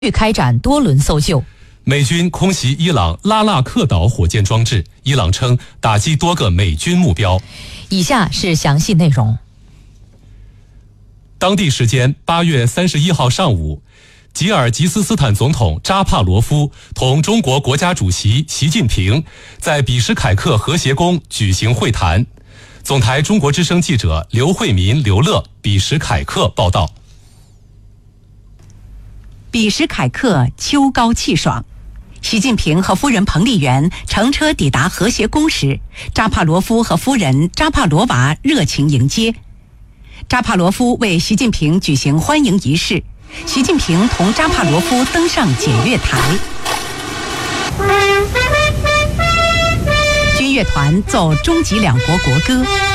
开展多轮搜救。 美军空袭伊朗拉纳克岛火箭装置，伊朗称打击多个美军目标。 以下是详细内容。 当地时间8月31号上午，吉尔吉斯斯坦总统扎帕罗夫同中国国家主席习近平在比什凯克和谐宫举行会谈。总台中国之声记者刘慧民、刘乐比什凯克报道。 比什凯克秋高气爽，习近平和夫人彭丽媛乘车抵达和谐宫时，扎帕罗夫和夫人扎帕罗娃热情迎接。扎帕罗夫为习近平举行欢迎仪式，习近平同扎帕罗夫登上检阅台。军乐团奏中吉两国国歌，